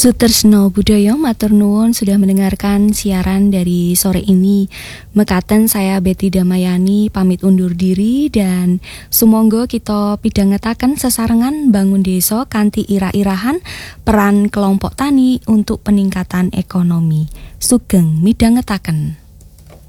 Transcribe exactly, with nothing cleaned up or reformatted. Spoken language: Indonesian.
Sutresno Budaya matur nuwun sudah mendengarkan siaran dari sore ini. Mekaten saya Betty Damayani pamit undur diri dan sumangga kita pidhangetaken sesarengan bangun desa kanthi irah-irahan peran kelompok tani untuk peningkatan ekonomi. Sugeng midhangetaken.